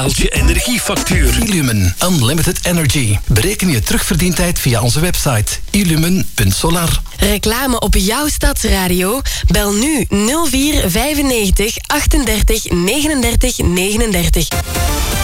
je energiefactuur. Illumen Unlimited Energy. Bereken je terugverdientijd via onze website illumen.solar. Reclame op jouw stadsradio? Bel nu 04 95 38 39 39.